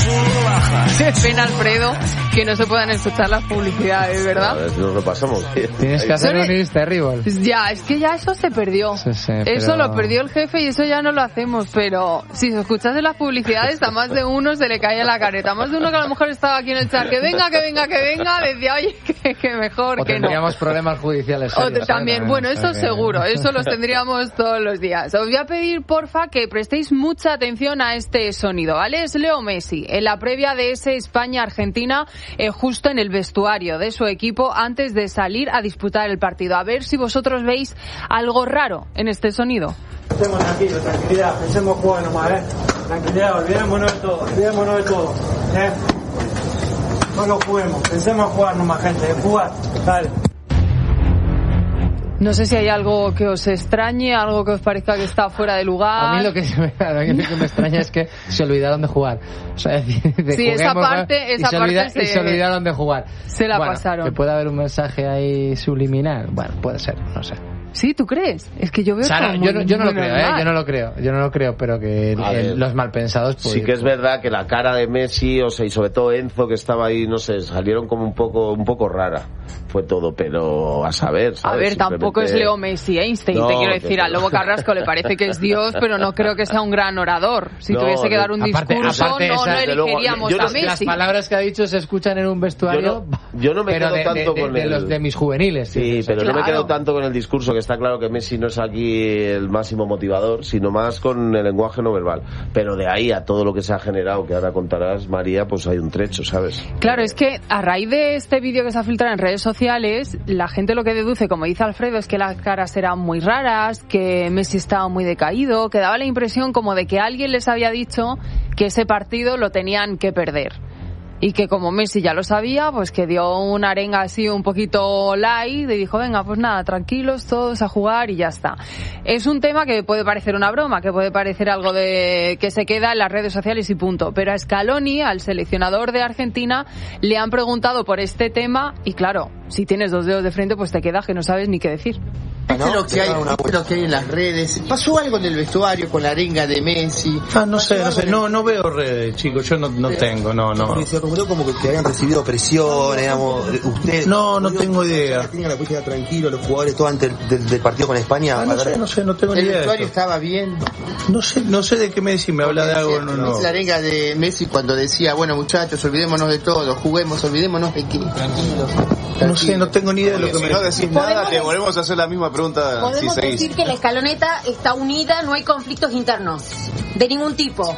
Qué pena, Alfredo, que no se puedan escuchar las publicidades, ¿verdad? Nos lo pasamos. Tienes que hacer un Is Terrible. Ya, es que ya eso se perdió. Sí, eso pero... lo perdió el jefe y eso ya no lo hacemos, pero si se escuchase las publicidades, a más de uno se le caía la careta. A más de uno que a lo mejor estaba aquí en el chat, que venga, decía, oye, que mejor o que no. tendríamos problemas judiciales serios, también, bueno, eso seguro, eso los tendríamos todos los días. Os voy a pedir, porfa, que prestéis mucha atención a este sonido, ¿vale? Es Leo Messi, en la previa de ese España-Argentina, justo en el vestuario de su equipo, antes de salir a disputar el partido. A ver si vosotros veis algo raro en este sonido. Estemos tranquilos, tranquilidad, pensemos jugar nomás, tranquilidad, olvidémonos de todo, no lo juguemos, pensemos jugar nomás, gente, jugar, dale. No sé si hay algo que os extrañe, algo que os parezca que está fuera de lugar. A mí lo que me extraña es que se olvidaron de jugar. O sea, sí, esa parte se olvidaron de jugar. Se la pasaron. Que puede haber un mensaje ahí subliminal. Bueno, puede ser, no sé. ¿Sí? ¿Tú crees? Es que yo veo yo no lo creo, pero que los malpensados... Sí que es verdad que la cara de Messi, o sea, y sobre todo Enzo, que estaba ahí, no sé, salieron como un poco rara. Fue todo, pero a saber, ¿sabes? A ver, tampoco es Leo Messi, Einstein, te quiero decir. Al Lobo Carrasco le parece que es Dios, pero no creo que sea un gran orador. Si tuviese que dar un discurso, no elegiríamos a Messi. Las palabras que ha dicho se escuchan en un vestuario, yo no me quedo tanto con los de mis juveniles. Sí, pero no me quedo tanto con el discurso, que está claro que Messi no es aquí el máximo motivador, sino más con el lenguaje no verbal. Pero de ahí a todo lo que se ha generado, que ahora contarás, María, pues hay un trecho, ¿sabes? Claro, es que a raíz de este vídeo que se ha filtrado en redes sociales, la gente lo que deduce, como dice Alfredo, es que las caras eran muy raras, que Messi estaba muy decaído, que daba la impresión como de que alguien les había dicho que ese partido lo tenían que perder. Y que como Messi ya lo sabía, pues que dio una arenga así un poquito light y dijo, venga, pues nada, tranquilos todos a jugar y ya está. Es un tema que puede parecer una broma, que puede parecer algo de que se queda en las redes sociales y punto. Pero a Scaloni, al seleccionador de Argentina, le han preguntado por este tema y claro, si tienes dos dedos de frente, pues te quedas que no sabes ni qué decir. ¿Viste lo que hay en las redes? ¿Pasó algo en el vestuario con la arenga de Messi? No sé, no veo redes, chicos, yo no tengo. Se rumoró como que habían recibido presión, digamos, usted... No tengo idea. ¿Tengan la política tranquilo los jugadores todo antes del partido con España? No sé, no tengo ni idea. ¿El vestuario estaba bien? No sé de qué Messi me habla de algo, no. La arenga de Messi cuando decía, bueno muchachos, olvidémonos de todo, juguemos, olvidémonos de que... Tranquilos. No sé, no tengo ni idea de lo que me... Si no decís nada, te volvemos a hacer la misma pregunta. Podemos decir que la escaloneta está unida, no hay conflictos internos, de ningún tipo.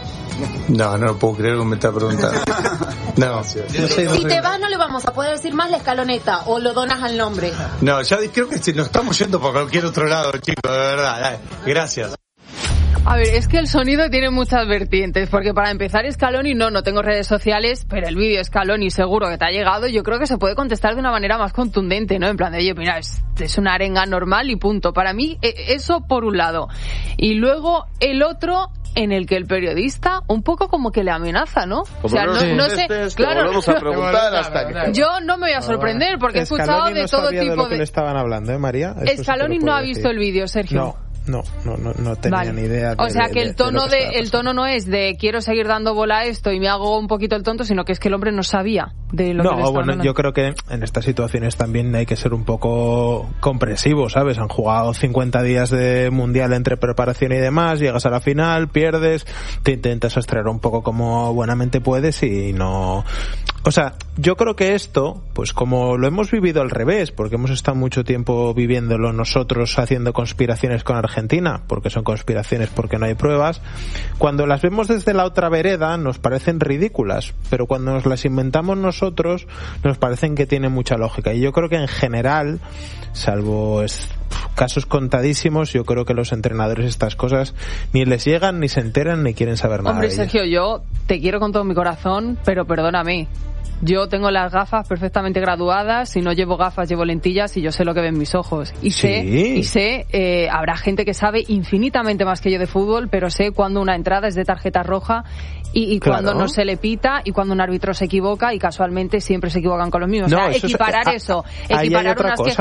No puedo creer que me está preguntando. No sé, si te vas no le vamos a poder decir más la escaloneta o lo donas al nombre. No, ya creo que nos estamos yendo por cualquier otro lado, chicos, de verdad. Gracias. A ver, es que el sonido tiene muchas vertientes, porque para empezar Scaloni no tengo redes sociales, pero el vídeo Scaloni seguro que te ha llegado, yo creo que se puede contestar de una manera más contundente, ¿no? En plan de, oye, mira, es una arenga normal y punto. Para mí, eso por un lado. Y luego el otro, en el que el periodista un poco como que le amenaza, ¿no? O sea, no sé, claro. Vamos a preguntar hasta que... Yo no me voy a sorprender, porque he escuchado de todo tipo de... lo que le estaban hablando, María? Scaloni no ha visto el vídeo, Sergio. No tenía ni idea. O sea que el tono no es de quiero seguir dando bola a esto y me hago un poquito el tonto, sino que es que el hombre no sabía de lo que le estaba hablando. Yo creo que en estas situaciones también hay que ser un poco comprensivo, ¿sabes? Han jugado 50 días de mundial entre preparación y demás, llegas a la final, pierdes, te intentas extraer un poco como buenamente puedes y no... O sea, yo creo que esto, pues como lo hemos vivido al revés, porque hemos estado mucho tiempo viviéndolo nosotros haciendo conspiraciones con Argentina, porque son conspiraciones porque no hay pruebas, cuando las vemos desde la otra vereda nos parecen ridículas, pero cuando nos las inventamos nosotros nos parecen que tienen mucha lógica. Y yo creo que en general, salvo casos contadísimos, yo creo que los entrenadores estas cosas ni les llegan, ni se enteran, ni quieren saber nada. Hombre, Sergio, yo te quiero con todo mi corazón, pero perdóname, Yo tengo las gafas perfectamente graduadas, si no llevo gafas llevo lentillas y yo sé lo que ven mis ojos. Y sé, habrá gente que sabe infinitamente más que yo de fútbol, pero sé cuando una entrada es de tarjeta roja y cuando no se le pita y cuando un árbitro se equivoca y casualmente siempre se equivocan con los mismos. No, o sea, equiparar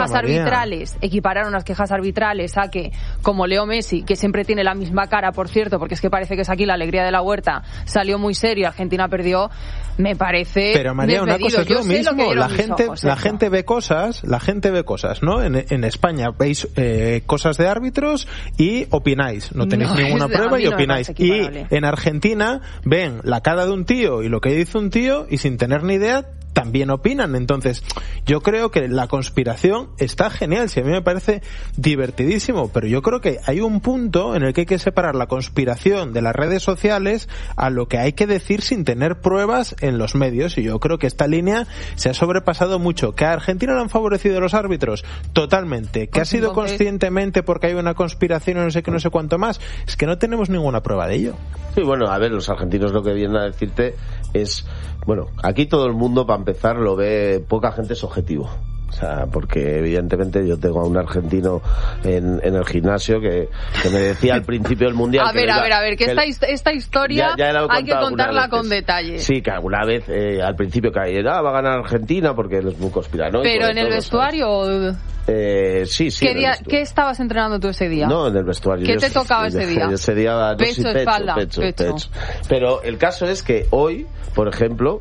unas quejas arbitrales a que, como Leo Messi, que siempre tiene la misma cara, por cierto, porque es que parece que es aquí la alegría de la huerta, salió muy serio, Argentina perdió, me parece. Pero María, una cosa es lo mismo, la gente ve cosas, ¿no? En España veis cosas de árbitros y opináis, no tenéis ninguna prueba y opináis. Y en Argentina ven la cara de un tío y lo que dice un tío y sin tener ni idea también opinan. Entonces yo creo que la conspiración está genial, si a mí me parece divertidísimo, pero yo creo que hay un punto en el que hay que separar la conspiración de las redes sociales a lo que hay que decir sin tener pruebas en los medios, y yo creo que esta línea se ha sobrepasado mucho. ¿Que a Argentina le han favorecido los árbitros? Totalmente. ¿Que ha sido conscientemente porque hay una conspiración y no sé qué, no sé cuánto más? Es que no tenemos ninguna prueba de ello. Sí, bueno, a ver, los argentinos lo que vienen a decirte es, bueno, aquí todo el mundo, para empezar, lo ve, poca gente es objetivo. O sea, porque evidentemente yo tengo a un argentino en el gimnasio que me decía al principio del Mundial... A ver, que esta historia ya hay que contarla con detalle. Sí, que alguna vez al principio va a ganar Argentina porque él es muy conspiranoico. ¿Pero en el vestuario? Sí. ¿Qué estabas entrenando tú ese día? No, en el vestuario. ¿Qué te tocaba ese día? Ese día pecho, espalda. Pecho. Pero el caso es que hoy, por ejemplo,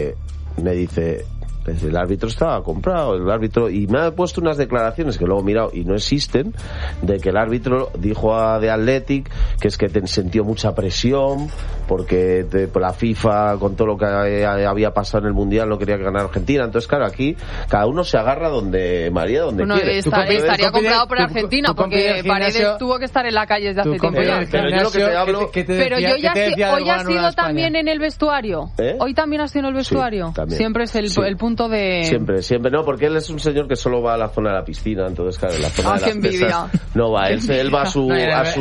me dice... el árbitro estaba comprado, y me ha puesto unas declaraciones que luego he mirado y no existen, de que el árbitro dijo de Athletic que es que sintió mucha presión porque la FIFA, con todo lo que había pasado en el Mundial, no quería que ganara Argentina. Entonces, claro, aquí cada uno se agarra donde quiere. Estaría comprado por Argentina, porque Paredes tuvo que estar en la calle desde hace tiempo ya. Pero yo lo que te hablo... Pero hoy has sido también en el vestuario. Hoy también has sido en el vestuario. Sí, siempre es el punto de... Siempre, no, porque él es un señor que solo va a la zona de la piscina, entonces claro, en la zona de las envidia. mesas no va, él va a su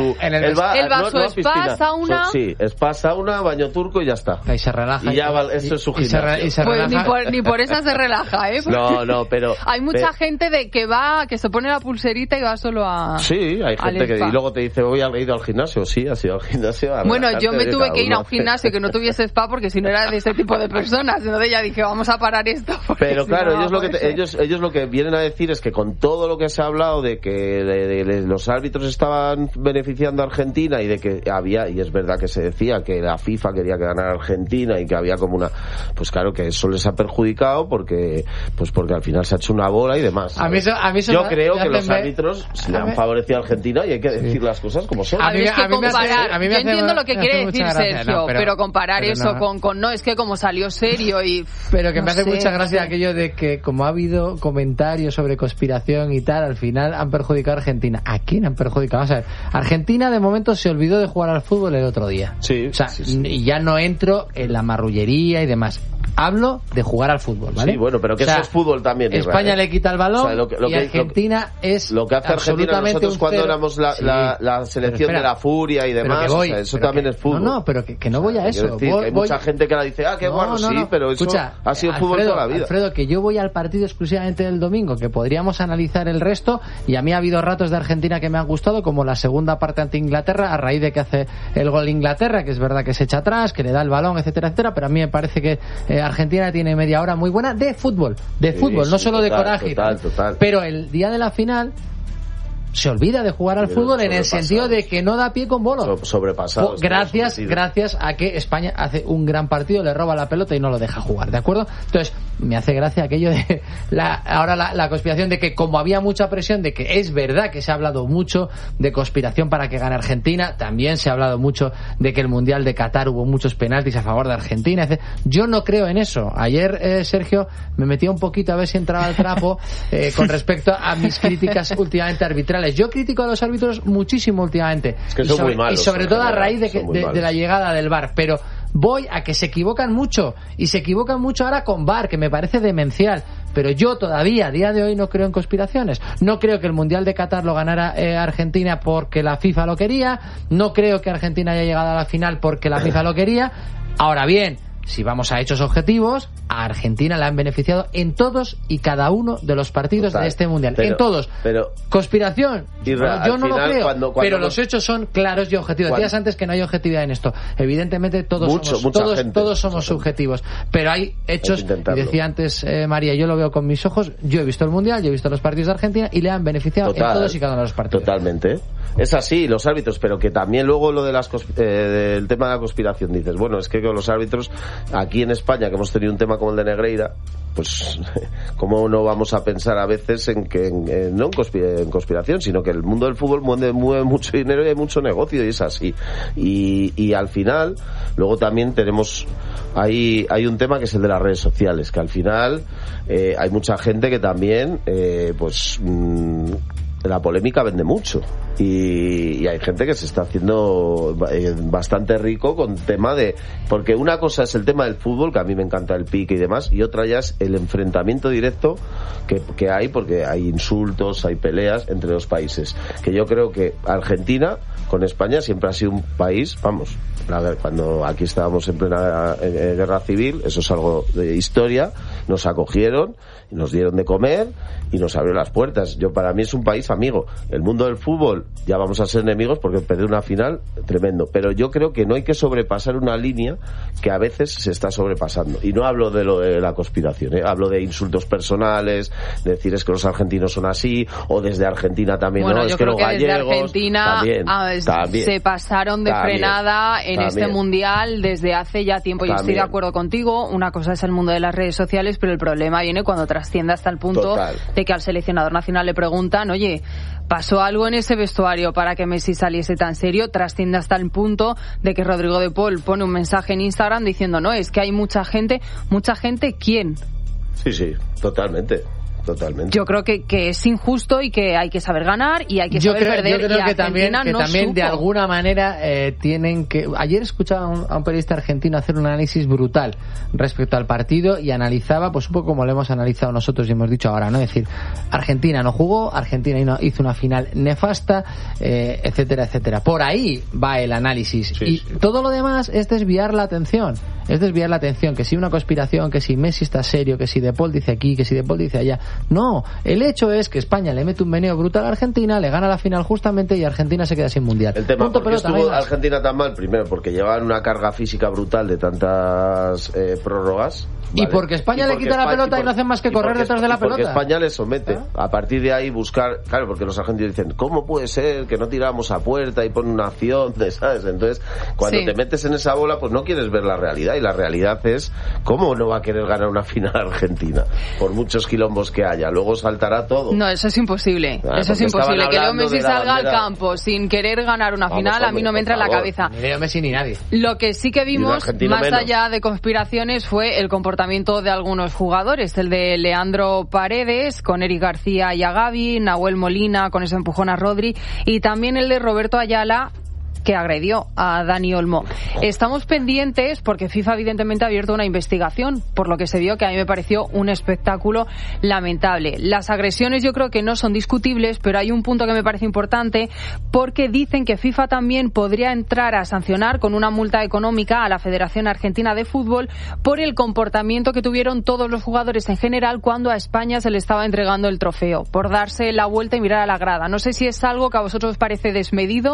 spa, sauna. Sí, spa, sauna, baño turco y ya está. Y se relaja. Y ya va, eso es su gimnasio. Pues ni por esa se relaja, ¿eh? No, pero hay mucha gente que se pone la pulserita y va solo a... Sí, hay gente que y luego te dice, he ido al gimnasio. Sí, has ido al gimnasio. Bueno, yo me tuve que ir a un gimnasio que no tuviese spa porque si no era de ese tipo de personas. Entonces ya dije, vamos a parar esto. Pero claro, ellos lo que vienen a decir es que con todo lo que se ha hablado de que los árbitros estaban beneficiando a Argentina y de que había, y es verdad que se decía que la FIFA quería que ganara Argentina y que había como una, pues claro que eso les ha perjudicado porque al final se ha hecho una bola y demás. Yo creo que los árbitros le han favorecido a Argentina y hay que decir las cosas como son. Yo entiendo lo que quiere decir Sergio, pero comparar eso con no, es que como salió serio y... Pero que me hace mucha gracia aquello de que como ha habido comentarios sobre conspiración y tal, al final han perjudicado a Argentina. ¿A quién han perjudicado? Vamos a ver, Argentina de momento se olvidó de jugar al fútbol el otro día. Sí. O sea, y ya no entro en la marrullería y demás. Hablo de jugar al fútbol, ¿vale? Sí, bueno, pero que eso es fútbol también. España le quita el balón, o sea, y Argentina es lo que hace Argentina nosotros cuando éramos la selección de la furia y demás. Eso también es fútbol. No, pero que no voy a eso. Hay mucha gente que la dice, qué guarro, sí, pero eso ha sido fútbol toda la vida. Alfredo, que yo voy al partido exclusivamente del domingo, que podríamos analizar el resto, y a mí ha habido ratos de Argentina que me han gustado, como la segunda parte ante Inglaterra, a raíz de que hace el gol Inglaterra, que es verdad que se echa atrás, que le da el balón, etcétera, etcétera, pero a mí me parece que Argentina tiene media hora muy buena de fútbol, no solo de coraje. Total. Pero el día de la final se olvida de jugar al fútbol en el sentido de que no da pie con bola. Sobrepasado. Gracias a que España hace un gran partido, le roba la pelota y no lo deja jugar, ¿de acuerdo? Entonces, me hace gracia aquello de la conspiración de que como había mucha presión, de que es verdad que se ha hablado mucho de conspiración para que gane Argentina, también se ha hablado mucho de que el Mundial de Qatar hubo muchos penaltis a favor de Argentina, etc. Yo no creo en eso. Ayer, Sergio, me metía un poquito a ver si entraba el trapo con respecto a mis críticas últimamente arbitrales. Yo critico a los árbitros muchísimo últimamente. Es que son muy malos. Y sobre todo a raíz de la llegada del VAR. Pero voy a que se equivocan mucho. Y se equivocan mucho ahora con VAR, que me parece demencial. Pero yo todavía, a día de hoy, no creo en conspiraciones. No creo que el Mundial de Qatar lo ganara Argentina porque la FIFA lo quería. No creo que Argentina haya llegado a la final porque la FIFA lo quería. Ahora bien, si vamos a hechos objetivos, a Argentina le han beneficiado en todos y cada uno de los partidos de este Mundial. En todos. Pero conspiración. Irra, yo no lo creo. Cuando pero los hechos son claros y objetivos. Decías antes que no hay objetividad en esto. Evidentemente todos somos subjetivos. Pero hay hechos. Y decía antes María, yo lo veo con mis ojos. Yo he visto el Mundial, yo he visto los partidos de Argentina y le han beneficiado en todos y cada uno de los partidos. Totalmente. Es así, los árbitros, pero que también luego lo de del tema de la conspiración, dices, bueno, es que con los árbitros aquí en España, que hemos tenido un tema como el de Negreira, pues cómo no vamos a pensar a veces en que no en conspiración, sino que el mundo del fútbol mueve mucho dinero y hay mucho negocio, y es así. Y al final luego también tenemos hay un tema que es el de las redes sociales, que al final hay mucha gente que también la polémica vende mucho, y hay gente que se está haciendo bastante rico con tema de, porque una cosa es el tema del fútbol, que a mí me encanta el pique y demás, y otra ya es el enfrentamiento directo que hay, porque hay insultos, hay peleas entre los países, que yo creo que Argentina con España siempre ha sido un país, vamos, cuando aquí estábamos en plena guerra civil, eso es algo de historia, nos acogieron, nos dieron de comer y nos abrió las puertas. Para mí es un país amigo. El mundo del fútbol ya vamos a ser enemigos porque perder una final tremendo, pero yo creo que no hay que sobrepasar una línea que a veces se está sobrepasando, y no hablo de lo de la conspiración, hablo de insultos personales, de decir es que los argentinos son así, o desde Argentina también, bueno, no, es que los gallegos desde Argentina también, se pasaron de frenada en este Mundial desde hace ya tiempo. Yo estoy de acuerdo contigo, una cosa es el mundo de las redes sociales, pero el problema viene cuando trasciende hasta el punto de que al seleccionador nacional le preguntan, oye, ¿pasó algo en ese vestuario para que Messi saliese tan serio? Trasciende hasta el punto de que Rodrigo de Paul pone un mensaje en Instagram diciendo, no, es que hay mucha gente, ¿quién? Sí, totalmente. Yo creo que es injusto y que hay que saber ganar y hay que saber perder. Yo creo y que también supo. de alguna manera tienen que... Ayer escuchaba a un periodista argentino hacer un análisis brutal respecto al partido y analizaba, pues un poco como lo hemos analizado nosotros y hemos dicho ahora, ¿no? Es decir, Argentina no jugó, Argentina hizo una final nefasta, etcétera, etcétera. Por ahí va el análisis. Sí, y todo lo demás es desviar la atención. Que si una conspiración, que si Messi está serio, que si De Paul dice aquí, que si De Paul dice allá. No, el hecho es que España le mete un meneo brutal a Argentina, le gana la final justamente y Argentina se queda sin mundial. El tema, ¿por qué estuvo Argentina tan mal? Primero, porque llevaban una carga física brutal de tantas prórrogas. ¿Vale? Y porque España le quita la pelota y no hacen más que correr detrás de la pelota. Porque España le somete. A partir de ahí buscar, claro, porque los argentinos dicen, ¿cómo puede ser que no tiramos a puerta y ponen una acción? ¿Sabes? Entonces, cuando te metes en esa bola, pues no quieres ver la realidad, y la realidad es, ¿cómo no va a querer ganar una final Argentina? Por muchos quilombos que haya, luego saltará todo. No, eso es imposible. Eso es imposible. Que Leo Messi salga al campo sin querer ganar una final, a mí no me entra en la cabeza. Ni Leo Messi ni nadie. Lo que sí que vimos, más allá de conspiraciones, fue el comportamiento de algunos jugadores. El de Leandro Paredes, con Eric García y a Gavi, Nahuel Molina, con ese empujón a Rodri, y también el de Roberto Ayala, que agredió a Dani Olmo. Estamos pendientes porque FIFA evidentemente ha abierto una investigación, por lo que se vio, que a mí me pareció un espectáculo lamentable. Las agresiones yo creo que no son discutibles, pero hay un punto que me parece importante, porque dicen que FIFA también podría entrar a sancionar con una multa económica a la Federación Argentina de Fútbol por el comportamiento que tuvieron todos los jugadores en general cuando a España se le estaba entregando el trofeo, por darse la vuelta y mirar a la grada. No sé si es algo que a vosotros os parece desmedido.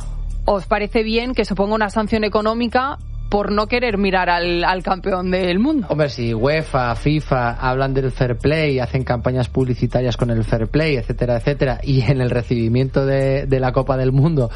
¿Os parece bien que se ponga una sanción económica por no querer mirar al campeón del mundo? Hombre, si UEFA, FIFA hablan del fair play, hacen campañas publicitarias con el fair play, etcétera, etcétera, y en el recibimiento de la Copa del Mundo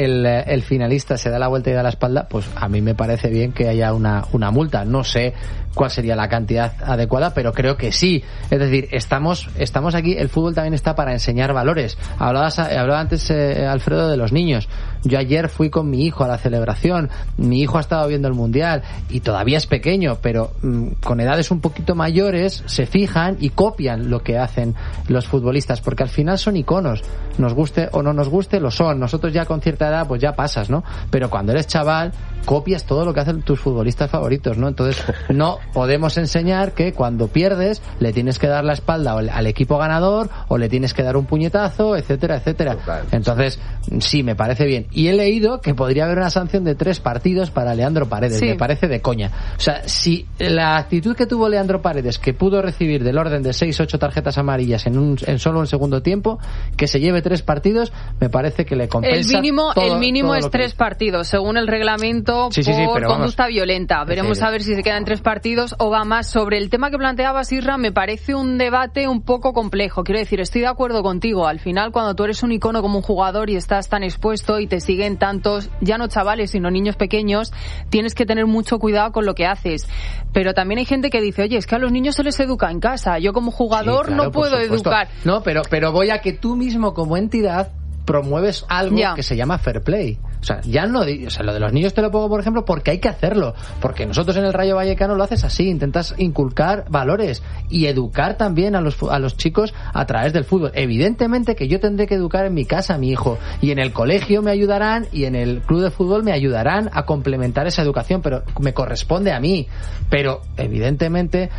el finalista se da la vuelta y da la espalda, pues a mí me parece bien que haya una multa. No sé cuál sería la cantidad adecuada, pero creo que sí. Es decir, estamos aquí, el fútbol también está para enseñar valores. Hablaba antes Alfredo de los niños. Yo ayer fui con mi hijo a la celebración, mi hijo ha estado viendo el Mundial y todavía es pequeño, pero con edades un poquito mayores se fijan y copian lo que hacen los futbolistas, porque al final son iconos, nos guste o no nos guste, lo son. Nosotros ya con cierta edad pues ya pasas, ¿no? Pero cuando eres chaval copias todo lo que hacen tus futbolistas favoritos, ¿no? Entonces no podemos enseñar que cuando pierdes le tienes que dar la espalda al equipo ganador o le tienes que dar un puñetazo, etcétera, etcétera. Entonces sí, me parece bien. y he leído que podría haber una sanción de 3 partidos para Leandro Paredes. Me parece de coña. O sea, si la actitud que tuvo Leandro Paredes, que pudo recibir del orden de 6-8 tarjetas amarillas en solo un segundo tiempo, que se lleve 3 partidos, me parece que le compensa. El mínimo es 3 partidos, según el reglamento, por conducta violenta. Veremos a ver si se quedan 3 partidos o va más. Sobre el tema que planteabas, Isra, me parece un debate un poco complejo. Quiero decir, estoy de acuerdo contigo. Al final, cuando tú eres un icono como un jugador y estás tan expuesto y te siguen tantos, ya no chavales, sino niños pequeños, tienes que tener mucho cuidado con lo que haces. Pero también hay gente que dice, oye, es que a los niños se les educa en casa. Yo como jugador no puedo educar. No, pero voy a que tú mismo como entidad promueves algo que se llama fair play. O sea, lo de los niños te lo pongo, por ejemplo, porque hay que hacerlo. Porque nosotros en el Rayo Vallecano lo haces así, intentas inculcar valores y educar también a los chicos a través del fútbol. Evidentemente que yo tendré que educar en mi casa a mi hijo, y en el colegio me ayudarán, y en el club de fútbol me ayudarán a complementar esa educación, pero me corresponde a mí. Pero evidentemente,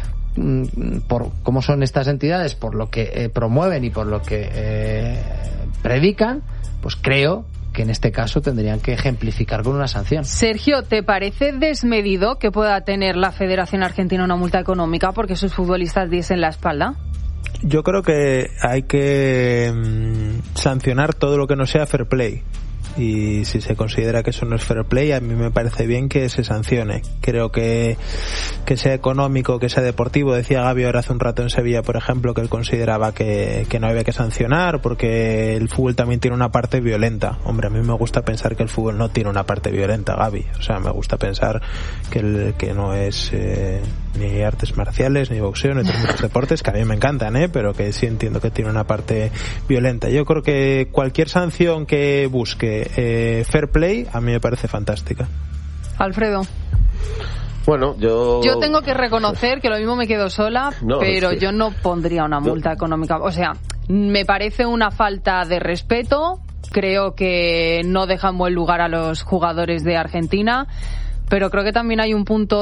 por cómo son estas entidades, por lo que promueven y por lo que predican, pues creo que en este caso tendrían que ejemplificar con una sanción. Sergio, ¿te parece desmedido que pueda tener la Federación Argentina una multa económica porque sus futbolistas diesen la espalda? Yo creo que hay que sancionar todo lo que no sea fair play. Y si se considera que eso no es fair play, a mí me parece bien que se sancione. Creo que sea económico, que sea deportivo. Decía Gaby ahora hace un rato en Sevilla, por ejemplo, que él consideraba que no había que sancionar porque el fútbol también tiene una parte violenta. Hombre, a mí me gusta pensar que el fútbol no tiene una parte violenta, Gaby. O sea, me gusta pensar que no es ni artes marciales, ni boxeo, ni otros muchos deportes, que a mí me encantan, pero que sí entiendo que tiene una parte violenta. Yo creo que cualquier sanción que busque fair play a mí me parece fantástica. Alfredo. Bueno, yo tengo que reconocer que lo mismo me quedo sola, pero yo no pondría una multa económica. O sea, me parece una falta de respeto. Creo que no deja en buen lugar a los jugadores de Argentina. Pero creo que también hay un punto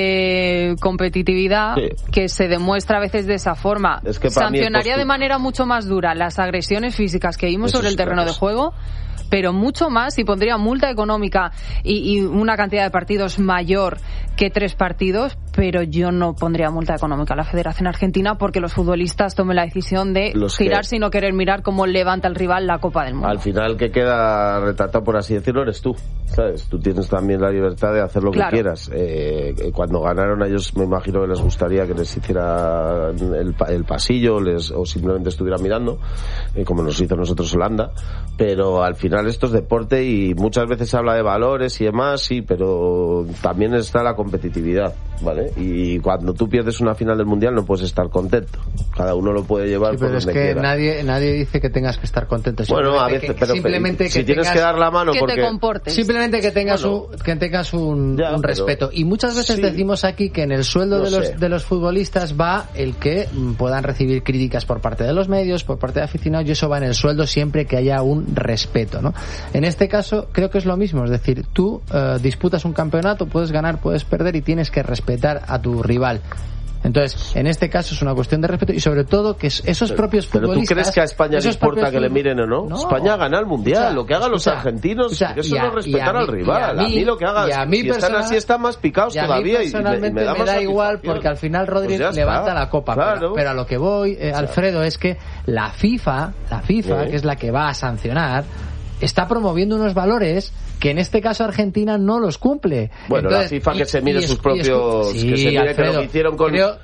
de competitividad que se demuestra a veces de esa forma. Es que sancionaría de manera mucho más dura las agresiones físicas que vimos sobre el terreno de juego, pero mucho más, y pondría multa económica y una cantidad de partidos mayor que 3 partidos, pero yo no pondría multa económica a la Federación Argentina porque los futbolistas tomen la decisión de girarse y no querer mirar cómo levanta el rival la Copa del Mundo. Al final, que queda retratado, por así decirlo, eres tú, ¿sabes? Tú tienes también la libertad de hacer lo que quieras. Cuando ganaron a ellos, me imagino que les gustaría que les hiciera el pasillo o simplemente estuvieran mirando, como nos hizo nosotros Holanda, pero al final esto es deporte y muchas veces se habla de valores y demás, sí, pero también está la competitividad, ¿vale? Y cuando tú pierdes una final del Mundial no puedes estar contento. Cada uno lo puede llevar por donde quiera. Pero es que nadie dice que tengas que estar contento. Bueno, a veces, pero simplemente si tienes que dar la mano que porque... te comportes. Simplemente que tengas un respeto. Y muchas veces decimos aquí que en el sueldo de los futbolistas va el que puedan recibir críticas por parte de los medios, por parte de aficionados, y eso va en el sueldo siempre que haya un respeto, ¿no? En este caso creo que es lo mismo, es decir, tú disputas un campeonato, puedes ganar, puedes perder y tienes que respetar a tu rival. Entonces, en este caso es una cuestión de respeto y sobre todo que esos propios futbolistas... ¿Pero tú crees que a España le importa que le miren o no? España gana el Mundial, lo que hagan los argentinos, eso no es respetar al rival. A mí lo que hagan, si están así están más picados todavía y me da igual porque al final Rodri levanta la copa. Claro. Pero a lo que voy, Alfredo, es que la FIFA, que es la que va a sancionar, está promoviendo unos valores que en este caso Argentina no los cumple. Bueno, entonces, la FIFA que se mire sus propios... que se mire Alfredo, que lo que hicieron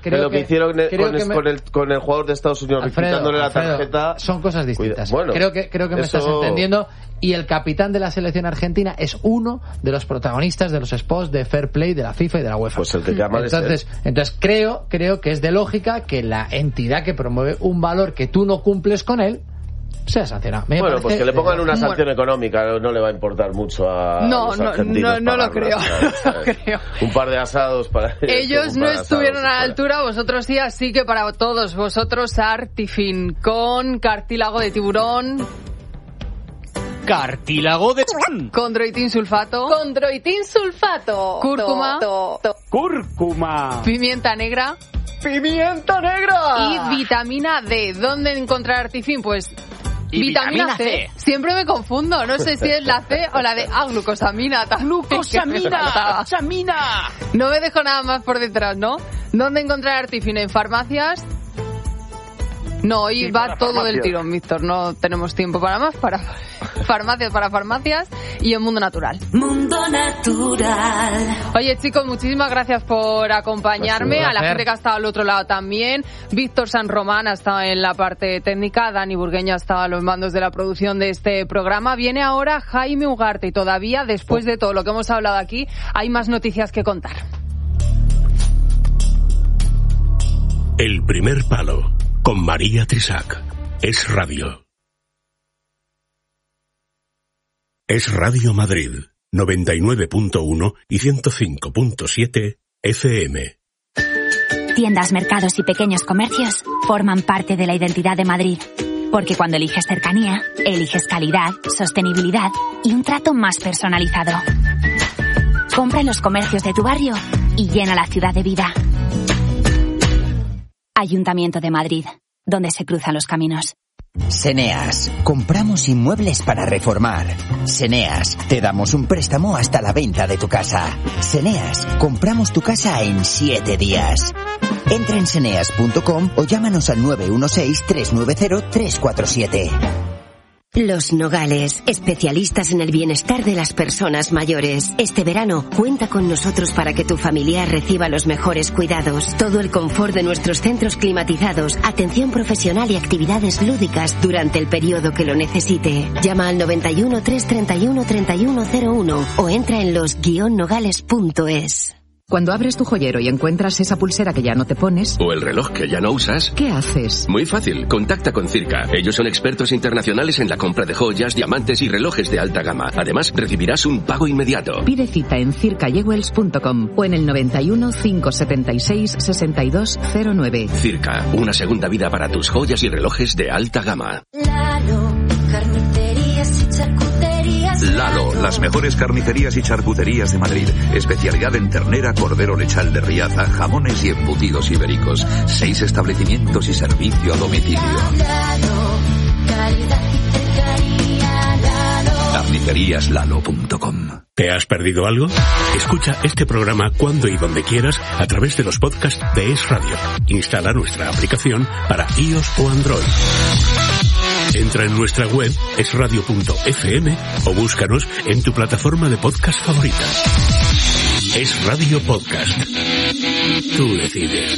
con el jugador de Estados Unidos, quitándole la tarjeta... Son cosas distintas. Bueno, creo que me estás entendiendo. Y el capitán de la selección argentina es uno de los protagonistas de los spots de Fair Play de la FIFA y de la UEFA. Pues el que llama entonces creo que es de lógica que la entidad que promueve un valor que tú no cumples con él sea sancionado. Bueno, pues que le pongan una sanción económica no le va a importar mucho a los argentinos. No lo creo. Un par de asados para ellos no estuvieron a la altura, vosotros sí, así que para todos vosotros Artifin con cartílago de tiburón. Cartílago de Condroitin sulfato. Cúrcuma. Pimienta negra. ¡Pimienta negra! Y vitamina D. ¿Dónde encontrar Artifin? Pues Y vitamina C. Siempre me confundo, no sé si es la C o la de glucosamina. ¡Glucosamina! No me dejo nada más por detrás, ¿no? ¿Dónde encontrar Artifino? ¿En farmacias? No, hoy Sí, va todo farmacias. del tirón, Víctor. No tenemos tiempo para más. Para farmacias y en Mundo Natural. Mundo Natural. Oye, chicos, muchísimas gracias por acompañarme. A la gente que ha estado al otro lado también. Víctor San Román ha estado en la parte técnica. Dani Burgueño ha estado a los mandos de la producción de este programa. Viene ahora Jaime Ugarte y todavía, después de todo lo que hemos hablado aquí, hay más noticias que contar. El primer palo, con María Trisac. Es Radio. Es Radio Madrid, 99.1 y 105.7 FM. Tiendas, mercados y pequeños comercios forman parte de la identidad de Madrid. Porque cuando eliges cercanía, eliges calidad, sostenibilidad y un trato más personalizado. Compra en los comercios de tu barrio y llena la ciudad de vida. Ayuntamiento de Madrid, donde se cruzan los caminos. Seneas, compramos inmuebles para reformar. Seneas, te damos un préstamo hasta la venta de tu casa. Seneas, compramos tu casa en 7 días. Entra en seneas.com o llámanos al 916-390-347. Los Nogales, especialistas en el bienestar de las personas mayores. Este verano, cuenta con nosotros para que tu familiar reciba los mejores cuidados. Todo el confort de nuestros centros climatizados, atención profesional y actividades lúdicas durante el periodo que lo necesite. Llama al 91 331 3101 o entra en los-nogales.es. Cuando abres tu joyero y encuentras esa pulsera que ya no te pones... O el reloj que ya no usas... ¿Qué haces? Muy fácil, contacta con Circa. Ellos son expertos internacionales en la compra de joyas, diamantes y relojes de alta gama. Además, recibirás un pago inmediato. Pide cita en circayewells.com o en el 91 576 6209. Circa, una segunda vida para tus joyas y relojes de alta gama. Lalo, carnicerías y charcuterías. Lalo, las mejores carnicerías y charcuterías de Madrid. Especialidad en ternera, cordero lechal de Riaza, jamones y embutidos ibéricos. 6 establecimientos y servicio a domicilio. Lalo, calidad y cercanía. Lalo. Carniceríaslalo.com. ¿Te has perdido algo? Escucha este programa cuando y donde quieras a través de los podcasts de Es Radio. Instala nuestra aplicación para iOS o Android. Entra en nuestra web esradio.fm o búscanos en tu plataforma de podcast favorita. Es Radio Podcast. Tú decides.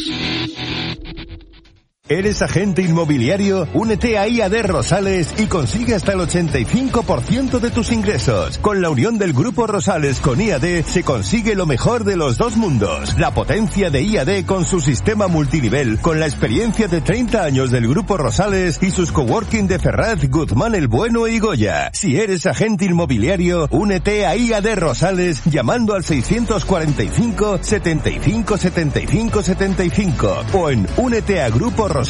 ¿Eres agente inmobiliario? Únete a IAD Rosales y consigue hasta el 85% de tus ingresos. Con la unión del Grupo Rosales con IAD se consigue lo mejor de los dos mundos. La potencia de IAD con su sistema multinivel, con la experiencia de 30 años del Grupo Rosales y sus coworking de Ferraz, Guzmán el Bueno y Goya. Si eres agente inmobiliario, únete a IAD Rosales llamando al 645 75 75 75 o en úneteagruporosales.com.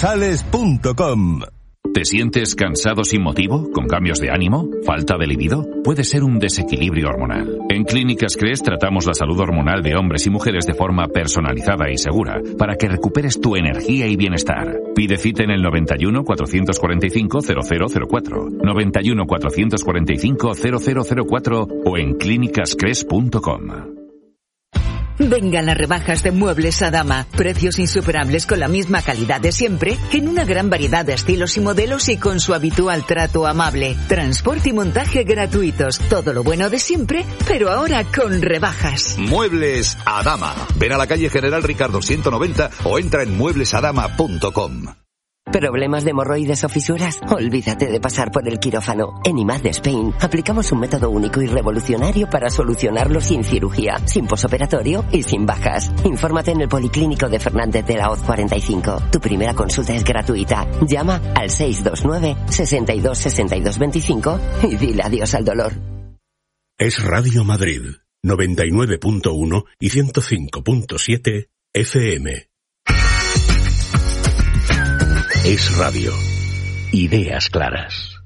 ¿Te sientes cansado sin motivo? ¿Con cambios de ánimo? ¿Falta de libido? Puede ser un desequilibrio hormonal. En Clínicas CRES tratamos la salud hormonal de hombres y mujeres de forma personalizada y segura para que recuperes tu energía y bienestar. Pide cita en el 91 445 0004, 91 445 0004 o en clínicascres.com. Vengan las rebajas de Muebles Adama. Precios insuperables con la misma calidad de siempre, en una gran variedad de estilos y modelos y con su habitual trato amable. Transporte y montaje gratuitos. Todo lo bueno de siempre, pero ahora con rebajas. Muebles Adama. Ven a la calle General Ricardo 190 o entra en mueblesadama.com. ¿Problemas de hemorroides o fisuras? Olvídate de pasar por el quirófano. En IMAD de Spain aplicamos un método único y revolucionario para solucionarlo sin cirugía, sin posoperatorio y sin bajas. Infórmate en el Policlínico de Fernández de la Hoz 45. Tu primera consulta es gratuita. Llama al 629 62 62 25 y dile adiós al dolor. Es Radio Madrid, 99.1 y 105.7 FM. Es Radio. Ideas claras.